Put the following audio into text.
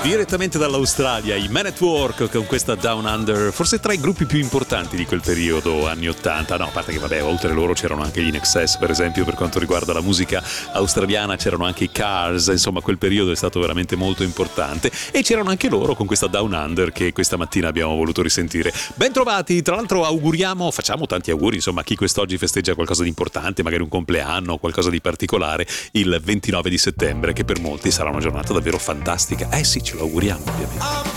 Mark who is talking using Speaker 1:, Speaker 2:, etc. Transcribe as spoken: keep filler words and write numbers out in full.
Speaker 1: Direttamente dall'Australia, i Men at Work con questa Down Under, forse tra i gruppi più importanti di quel periodo, anni ottanta. No, a parte che vabbè, oltre loro c'erano anche gli In Excess, per esempio, per quanto riguarda la musica australiana c'erano anche i Cars, insomma quel periodo è stato veramente molto importante e c'erano anche loro con questa Down Under che questa mattina abbiamo voluto risentire. Ben trovati, tra l'altro auguriamo, facciamo tanti auguri insomma a chi quest'oggi festeggia qualcosa di importante, magari un compleanno, qualcosa di particolare, il ventinove di settembre, che per molti sarà una giornata davvero fantastica. Eh sì, ce lo auguriamo ovviamente.